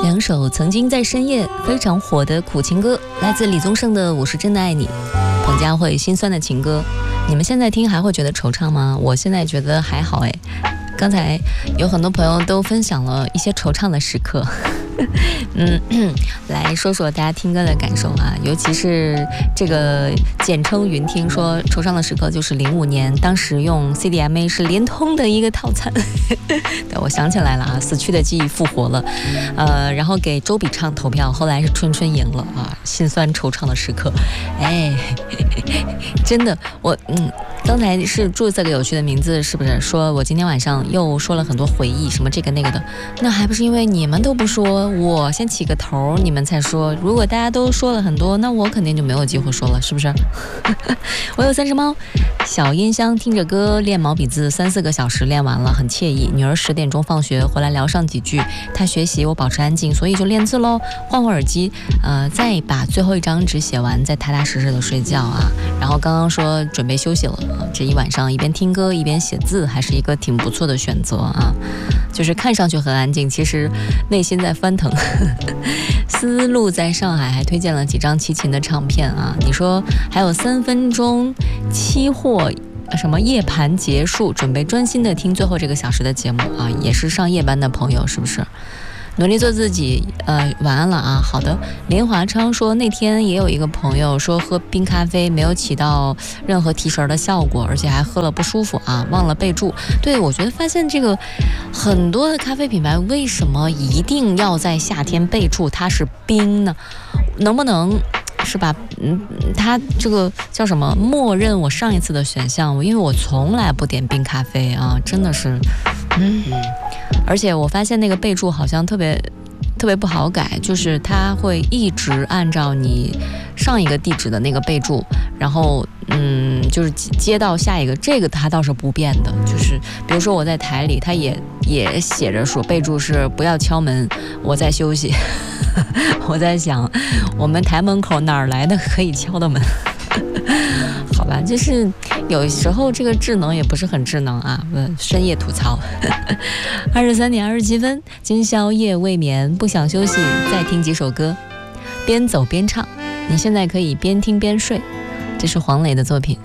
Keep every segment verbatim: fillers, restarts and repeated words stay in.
两首曾经在深夜非常火的苦情歌，来自李宗盛的《我是真的爱你》，彭佳慧心酸的情歌。你们现在听还会觉得惆怅吗？我现在觉得还好哎。刚才有很多朋友都分享了一些惆怅的时刻。嗯，来说说大家听歌的感受啊，尤其是这个简称云听说惆怅的时刻，就是零五年当时用 C D M A 是联通的一个套餐。对，我想起来了啊，死去的记忆复活了。呃，然后给周笔畅投票，后来是春春赢了啊，心酸惆怅的时刻。哎，真的，我嗯。刚才是注册个有趣的名字，是不是说我今天晚上又说了很多回忆，什么这个那个的？那还不是因为你们都不说，我先起个头，你们才说。如果大家都说了很多，那我肯定就没有机会说了，是不是？我有三只猫，小音箱听着歌练毛笔字，三四个小时练完了，很惬意。女儿十点钟放学回来聊上几句，她学习我保持安静，所以就练字喽。换换耳机，呃，再把最后一张纸写完，再踏踏实实的睡觉啊。然后刚刚说准备休息了。这一晚上一边听歌一边写字，还是一个挺不错的选择啊。就是看上去很安静，其实内心在翻腾。思路在上海还推荐了几张齐秦的唱片啊。你说还有三分钟期货什么夜盘结束，准备专心的听最后这个小时的节目啊，也是上夜班的朋友是不是？努力做自己，呃，晚安了啊。好的，林华昌说那天也有一个朋友说喝冰咖啡没有起到任何提神的效果，而且还喝了不舒服啊，忘了备注。对，我觉得发现这个很多的咖啡品牌为什么一定要在夏天备注它是冰呢？能不能是吧？嗯，它这个叫什么？默认我上一次的选项，因为我从来不点冰咖啡啊，真的是，嗯。而且我发现那个备注好像特别特别不好改，就是它会一直按照你上一个地址的那个备注，然后嗯，就是接到下一个，这个它倒是不变的。就是比如说我在台里，它也也写着说备注是不要敲门，我在休息。我在想，我们台门口哪儿来的可以敲的门？好吧，就是有时候这个智能也不是很智能啊。深夜吐槽。二十三点二十七分，今宵夜未眠，不想休息，再听几首歌，边走边唱。你现在可以边听边睡，这是黄磊的作品。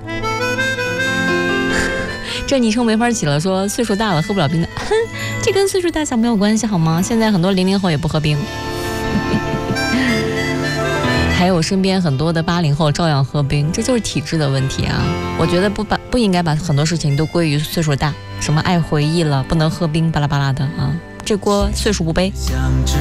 这昵称没法起了，说岁数大了喝不了冰的，哼，这跟岁数大小没有关系好吗？现在很多零零后也不喝冰。还有身边很多的八零后照样喝冰，这就是体质的问题啊！我觉得不把不应该把很多事情都归于岁数大，什么爱回忆了，不能喝冰，巴拉巴拉的啊，这锅岁数不背。